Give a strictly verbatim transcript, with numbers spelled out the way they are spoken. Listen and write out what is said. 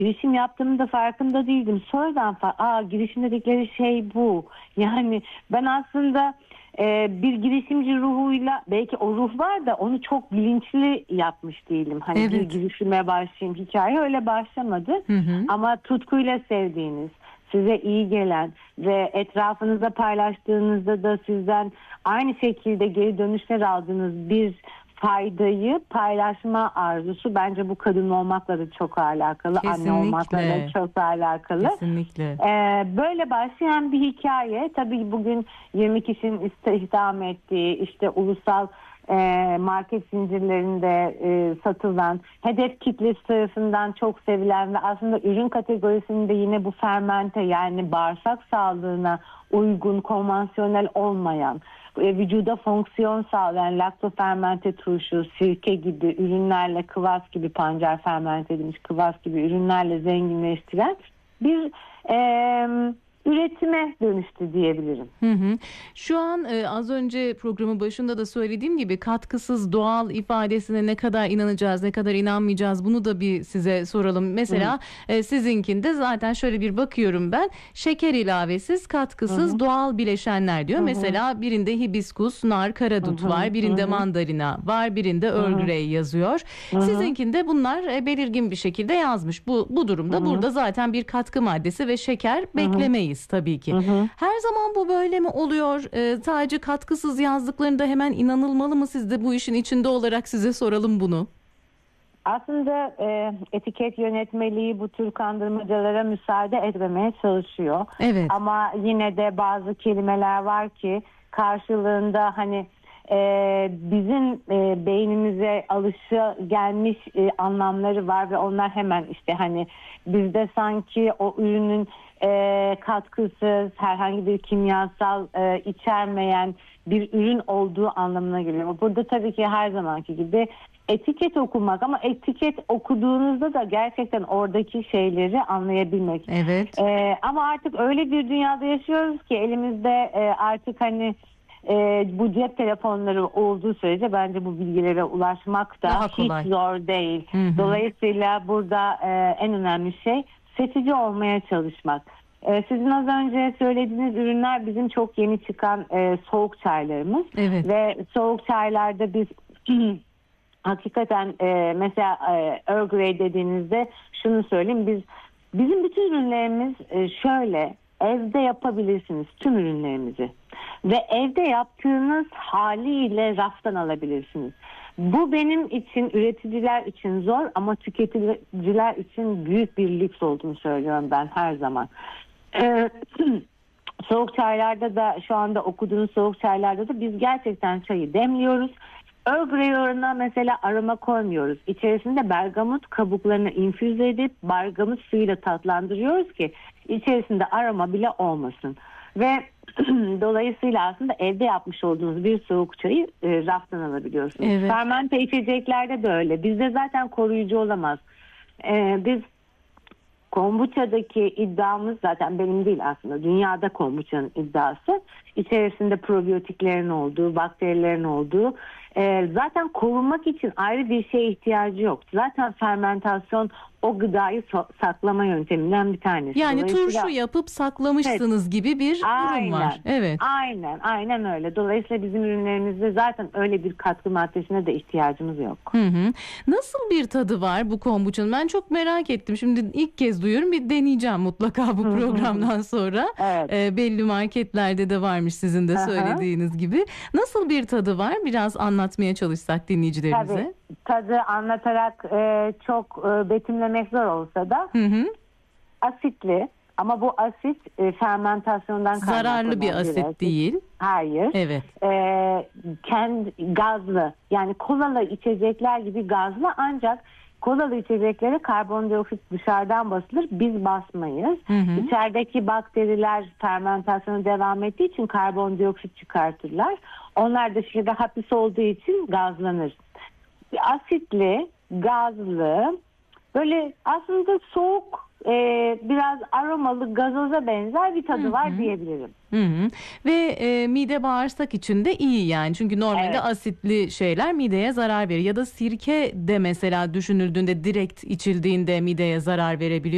girişim yaptığımın da farkında değildim. Sonradan fa- aa girişim dedikleri şey bu. Yani ben aslında e, bir girişimci ruhuyla, belki o ruh var da onu çok bilinçli yapmış değilim. Hani bir Evet. girişime başlayayım, hikaye öyle başlamadı. Hı hı. Ama tutkuyla sevdiğiniz, size iyi gelen ve etrafınızda paylaştığınızda da sizden aynı şekilde geri dönüşler aldığınız bir faydayı paylaşma arzusu, bence bu kadın olmakla da çok alakalı, anne olmakla da Kesinlikle. çok alakalı. Kesinlikle. Ee, böyle başlayan bir hikaye. Tabii bugün yirmi kişinin istihdam ettiği, işte ulusal e, market zincirlerinde e, satılan, hedef kitlesi tarafından çok sevilen ve aslında ürün kategorisinde yine bu fermente, yani bağırsak sağlığına uygun, konvansiyonel olmayan, e, vücuda fonksiyon sağlayan laktofermente turşu, sirke gibi ürünlerle, kıvas gibi, pancar fermente edilmiş kıvas gibi ürünlerle zenginleştiren bir e, üretime dönüştü diyebilirim. Hı hı. Şu an e, az önce programın başında da söylediğim gibi katkısız doğal ifadesine ne kadar inanacağız, ne kadar inanmayacağız, bunu da bir size soralım. Mesela e, sizinkinde zaten şöyle bir bakıyorum ben, şeker ilavesiz, katkısız Hı hı. doğal bileşenler diyor. Hı hı. Mesela birinde hibiskus, nar, karadut Hı hı. var, birinde Hı hı. mandalina var, birinde Earl hı. Grey yazıyor. Hı hı. Sizinkinde bunlar e, belirgin bir şekilde yazmış. Bu bu durumda Hı hı. burada zaten bir katkı maddesi ve şeker Hı hı. beklemeyiz tabii ki. Hı hı. Her zaman bu böyle mi oluyor? Ee, sadece katkısız yazdıklarında hemen inanılmalı mı? Siz de bu işin içinde olarak size soralım bunu. Aslında e, etiket yönetmeliği bu tür kandırmacalara müsaade etmemeye çalışıyor. Evet. Ama yine de bazı kelimeler var ki karşılığında hani e, bizim e, beynimize alışa gelmiş e, anlamları var ve onlar hemen işte hani bizde sanki o ürünün e, katkısız, herhangi bir kimyasal e, içermeyen bir ürün olduğu anlamına geliyor. Burada tabii ki her zamanki gibi etiket okumak, ama etiket okuduğunuzda da gerçekten oradaki şeyleri anlayabilmek. Evet. Ee, ama artık öyle bir dünyada yaşıyoruz ki elimizde e, artık hani e, bu cep telefonları olduğu sürece bence bu bilgilere ulaşmak da Daha hiç kolay. zor değil. Hı hı. Dolayısıyla burada e, en önemli şey seçici olmaya çalışmak. E, sizin az önce söylediğiniz ürünler bizim çok yeni çıkan e, soğuk çaylarımız. Evet. Ve soğuk çaylarda biz hakikaten e, mesela e, Earl Grey dediğinizde şunu söyleyeyim, biz bizim bütün ürünlerimiz e, şöyle, evde yapabilirsiniz tüm ürünlerimizi ve evde yaptığınız haliyle raftan alabilirsiniz. Bu benim için, üreticiler için zor ama tüketiciler için büyük bir lüks olduğunu söylüyorum ben her zaman. E, soğuk çaylarda da, şu anda okuduğunuz soğuk çaylarda da biz gerçekten çayı demliyoruz. Earl Grey oranına mesela aroma koymuyoruz. İçerisinde bergamot kabuklarını infüze edip bergamot suyuyla tatlandırıyoruz ki içerisinde aroma bile olmasın. Ve dolayısıyla aslında evde yapmış olduğunuz bir soğuk çayı e, raftan alabiliyorsunuz. Evet. Fermente içeceklerde de öyle. Bizde zaten koruyucu olamaz. E, biz kombuçadaki iddiamız, zaten benim değil aslında, dünyada kombuçanın iddiası, içerisinde probiyotiklerin olduğu, bakterilerin olduğu, e, zaten korunmak için ayrı bir şeye ihtiyacı yok. Zaten fermentasyon o gıdayı so- saklama yönteminden bir tanesi. Yani Dolayısıyla- turşu yapıp saklamışsınız gibi bir durum var. Aynen. Evet. Aynen, aynen öyle. Dolayısıyla bizim ürünlerimizde zaten öyle bir katkı maddesine de ihtiyacımız yok. Hı hı. Nasıl bir tadı var bu kombuçanın? Ben çok merak ettim. Şimdi ilk kez duyuyorum. Bir deneyeceğim mutlaka bu programdan sonra. Evet. Ee, belli marketlerde de varmış sizin de Aha. söylediğiniz gibi. Nasıl bir tadı var? Biraz anlatmaya çalışsak dinleyicilerimize. Tabii tadı anlatarak e, çok e, betimlemek zor olsa da Hı hı. asitli, ama bu asit e, fermentasyondan kaynaklanan Zararlı bir asit değil. Hayır. Evet. E, kendi gazlı, yani kolalı içecekler gibi gazlı, ancak kolalı içeceklere karbondioksit dışarıdan basılır, biz basmayız. Hı hı. İçerideki bakteriler fermentasyonu devam ettiği için karbondioksit çıkartırlar. Onlar da şekilde hapis olduğu için gazlanır. Asitli, gazlı, böyle aslında soğuk, e, biraz aromalı, gazoza benzer bir tadı Hı var hı. diyebilirim. Hı hı. Ve e, mide bağırsak için de iyi yani. Çünkü normalde Evet. asitli şeyler mideye zarar verir. Ya da sirke de mesela düşünüldüğünde direkt içildiğinde mideye zarar verebiliyor.